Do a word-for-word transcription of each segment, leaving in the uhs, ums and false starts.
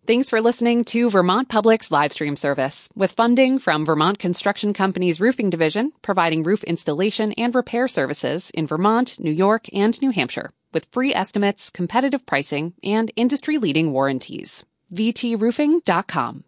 Thanks for listening to Vermont Public's live stream service, with funding from Vermont Construction Company's Roofing Division, providing roof installation and repair services in Vermont, New York, and New Hampshire, with free estimates, competitive pricing, and industry-leading warranties. v t roofing dot com.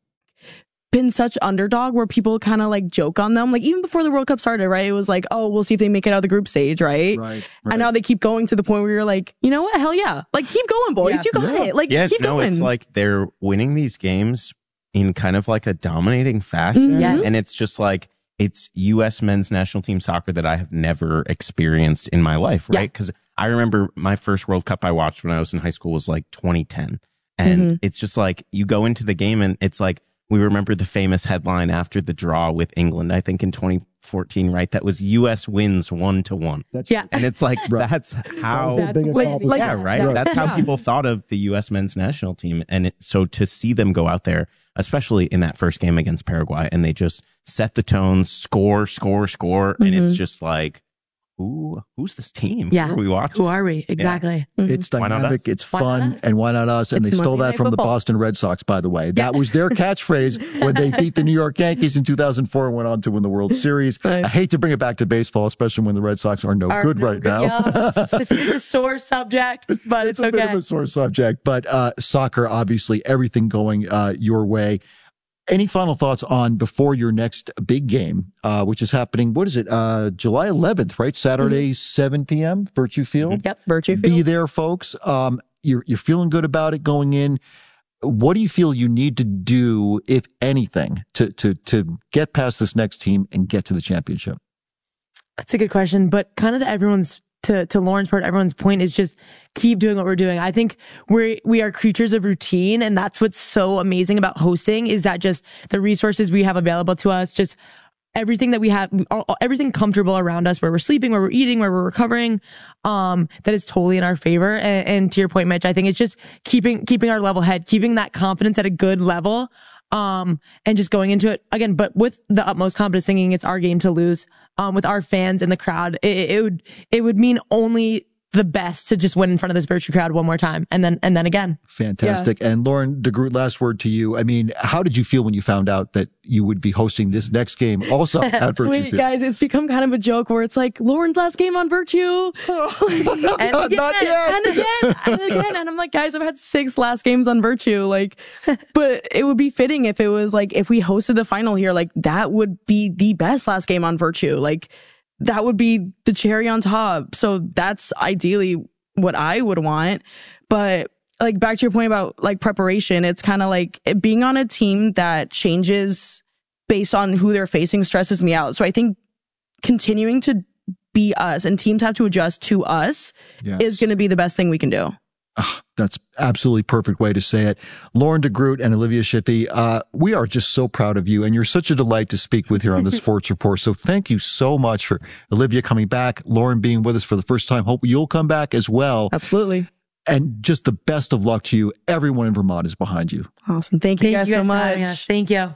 Been such underdog where people kind of like joke on them. Like even before the World Cup started, right? It was like, oh, we'll see if they make it out of the group stage, right? Right. right. And now they keep going to the point where you're like, you know what? Hell yeah. Like keep going, boys. Yeah. You got Yeah. it. Like Yes, keep no, going. it's like they're winning these games in kind of like a dominating fashion. Yes. And it's just like, it's U S men's national team soccer that I have never experienced in my life, Yeah. right? Because I remember my first World Cup I watched when I was in high school was like twenty ten. And Mhm. it's just like, you go into the game and it's like, we remember the famous headline after the draw with England, I think in twenty fourteen, right? That was U S wins one to one. That's Yeah. And it's like, Right. that's how, That's a big Like- accomplishment. like- yeah, right. Right. That's how Yeah. people thought of the U S men's national team. And it, so to see them go out there, especially in that first game against Paraguay, and they just set the tone, score, score, score. And it's Mhm. just like, who, who's this team? Yeah. Who are we watching? Who are we? Exactly. Mhm. It's Why not dynamic, us? it's Why not fun, us? and why not us? And It's they stole Monday that Night from the Football. Boston Red Sox, by the way. That was their catchphrase when they beat the New York Yankees in two thousand four and went on to win the World Series. Right. I hate to bring it back to baseball, especially when the Red Sox are no Are good no right good. now. Yeah. This is a sore subject, but it's, It's a bit okay. of a sore subject, but uh, soccer, obviously, everything going uh, your way. Any final thoughts on before your next big game, uh, which is happening, what is it, uh, July eleventh, right? Saturday, Mm-hmm. seven p.m., Virtue Field? Yep. Virtue Be Field. there, folks. Um, you're, you're feeling good about it going in. What do you feel you need to do, if anything, to, to, to get past this next team and get to the championship? That's a good question, but kind of to everyone's to to Lauren's part, everyone's point is just keep doing what we're doing. I think we we are creatures of routine, and that's what's so amazing about hosting is that just the resources we have available to us, just everything that we have, all- everything comfortable around us, where we're sleeping, where we're eating, where we're recovering, um, that is totally in our favor. And, and to your point, Mitch, I think it's just keeping keeping our level head, keeping that confidence at a good level. Um, and just going into it again, but with the utmost confidence, thinking it's our game to lose, um, with our fans in the crowd, it, it would, it would mean only the best to just win in front of this Virtue crowd one more time. And then, and then again. Fantastic. And Lauren DeGroot, last word to you. I mean, how did you feel when you found out that you would be hosting this next game also at Virtue Wait, Field? guys, it's become kind of a joke where it's like Lauren's last game on Virtue. and again, Not yet. and again, and again. And I'm like, guys, I've had six last games on Virtue. Like, but it would be fitting if it was like, if we hosted the final here, like that would be the best last game on Virtue. Like that would be the cherry on top. So that's ideally what I would want. But like back to your point about like preparation, it's kind of like it being on a team that changes based on who they're facing stresses me out. So I think continuing to be us and teams have to adjust to us Yes. is going to be the best thing we can do. Ah, that's absolutely perfect way to say it. Lauren DeGroot and Olivia Shippey, uh, we are just so proud of you, and you're such a delight to speak with here on the Sports Report. So thank you so much for Olivia coming back, Lauren being with us for the first time. Hope you'll come back as well. Absolutely. And just the best of luck to you. Everyone in Vermont is behind you. Awesome. Thank you Thank guys you so guys for much. having us. Thank you.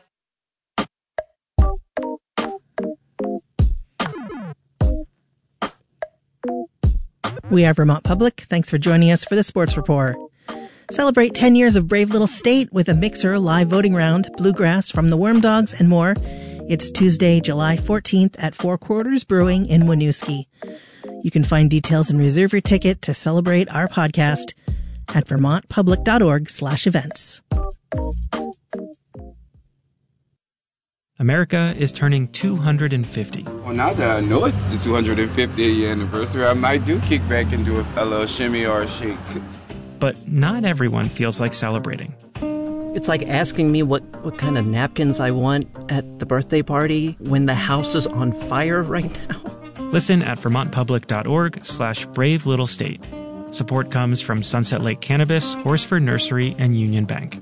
We are Vermont Public. Thanks for joining us for the Sports Report. Celebrate ten years of Brave Little State with a mixer live voting round, bluegrass from the Worm Dogs, and more. It's Tuesday, July fourteenth at Four Quarters Brewing in Winooski. You can find details and reserve your ticket to celebrate our podcast at vermontpublic.org slash events. America is turning two hundred fifty. Well, now that I know it's the two hundred fiftieth year anniversary, I might do kick back and do a, a little shimmy or a shake. But not everyone feels like celebrating. It's like asking me what, what kind of napkins I want at the birthday party when the house is on fire right now. Listen at vermontpublic.org slash brave little state. Support comes from Sunset Lake Cannabis, Horsford Nursery, and Union Bank.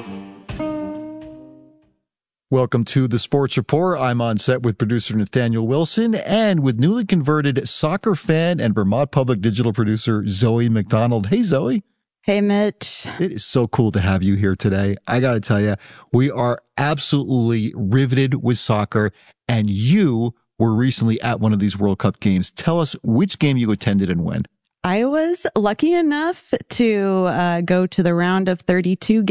Welcome to the Sports Report. I'm on set with producer Nathaniel Wilson and with newly converted soccer fan and Vermont Public digital producer Zoe McDonald. Hey, Zoe. Hey, Mitch. It is so cool to have you here today. I got to tell you, we are absolutely riveted with soccer, and you were recently at one of these World Cup games. Tell us which game you attended and when. I was lucky enough to uh, go to the round of thirty-two